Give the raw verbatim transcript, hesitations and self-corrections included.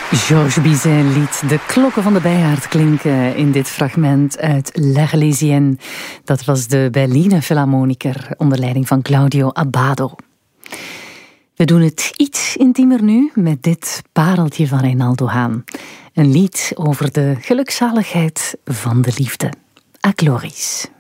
Georges Bizet liet de klokken van de Bijaard klinken in dit fragment uit L'Arlésienne. Dat was de Berliner Philharmoniker onder leiding van Claudio Abbado. We doen het iets intiemer nu met dit pareltje van Reynaldo Haan. Een lied over de gelukzaligheid van de liefde. A Gloris.